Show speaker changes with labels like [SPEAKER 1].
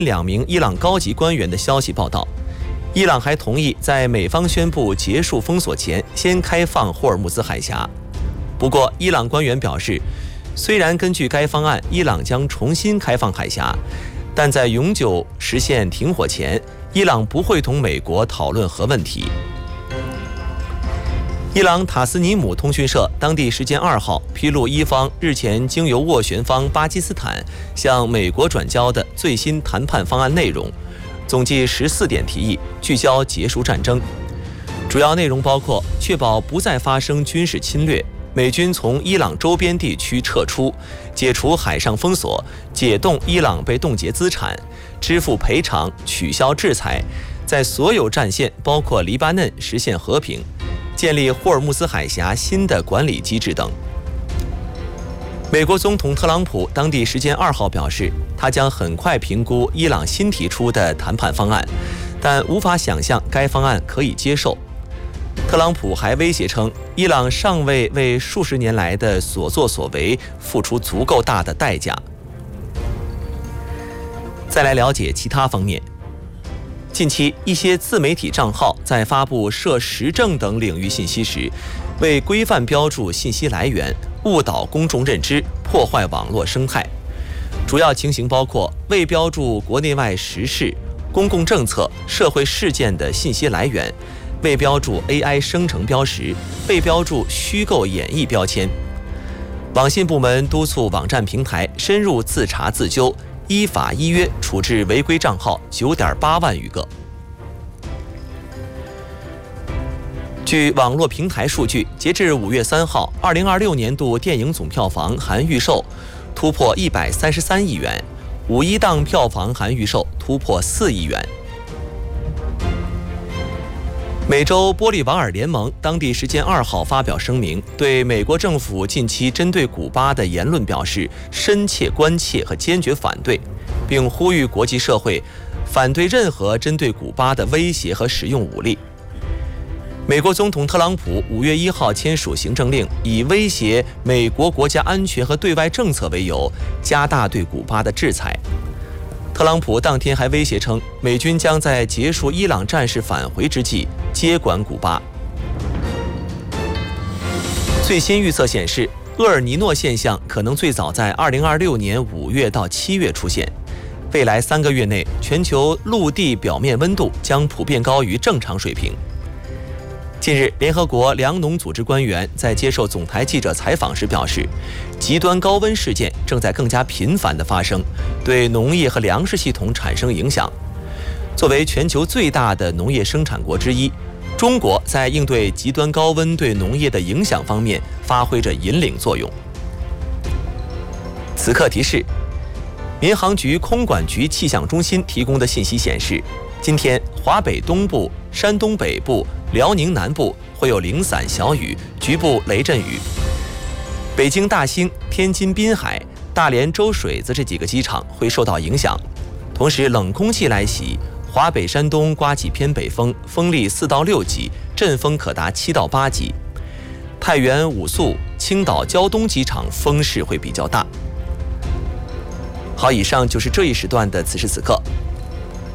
[SPEAKER 1] 2名伊朗高级官员的消息报道。伊朗还同意在美方宣布结束封锁前先开放霍尔木兹海峡。不过，伊朗官员表示，虽然根据该方案，伊朗将重新开放海峡，但在永久实现停火前，伊朗不会同美国讨论核问题。伊朗塔斯尼姆通讯社当地时间2号披露，伊方日前经由斡旋方巴基斯坦向美国转交的最新谈判方案内容，总计14点提议，聚焦结束战争。主要内容包括确保不再发生军事侵略，美军从伊朗周边地区撤出，解除海上封锁，解冻伊朗被冻结资产，支付赔偿，取消制裁，在所有战线包括黎巴嫩实现和平，建立霍尔木兹海峡新的管理机制等。美国总统特朗普当地时间2号表示，他将很快评估伊朗新提出的谈判方案，但无法想象该方案可以接受。特朗普还威胁称，伊朗尚未为数十年来的所作所为付出足够大的代价。再来了解其他方面。近期，一些自媒体账号在发布涉时政等领域信息时，未规范标注信息来源，误导公众认知，破坏网络生态。主要情形包括未标注国内外时事、公共政策、社会事件的信息来源，未标注 AI 生成标识，未标注虚构演绎标签。网信部门督促网站平台深入自查自纠，依法依约处置违规账号9.8万余个。据网络平台数据，截至5月3号，2026年度电影总票房含预售突破133亿元，5一档票房含预售突破4亿元。美洲玻利瓦尔联盟当地时间2号发表声明，对美国政府近期针对古巴的言论表示深切关切和坚决反对，并呼吁国际社会反对任何针对古巴的威胁和使用武力。美国总统特朗普5月1号签署行政令，以威胁美国国家安全和对外政策为由，加大对古巴的制裁。特朗普当天还威胁称，美军将在结束伊朗战事返回之际接管古巴。最新预测显示，厄尔尼诺现象可能最早在2026年5月到7月出现。未来3个月内，全球陆地表面温度将普遍高于正常水平。近日，联合国粮农组织官员在接受总台记者采访时表示，极端高温事件正在更加频繁地发生，对农业和粮食系统产生影响。作为全球最大的农业生产国之一，中国在应对极端高温对农业的影响方面发挥着引领作用。此刻提示，民航局空管局气象中心提供的信息显示，今天华北东部、山东北部、辽宁南部会有零散小雨，局部雷阵雨。北京大兴、天津滨海、大连周水子这几个机场会受到影响。同时，冷空气来袭，华北、山东刮起偏北风，风力4到6级，阵风可达7到8级。太原、五宿、青岛胶东机场风势会比较大。好，以上就是这一时段的此时此刻。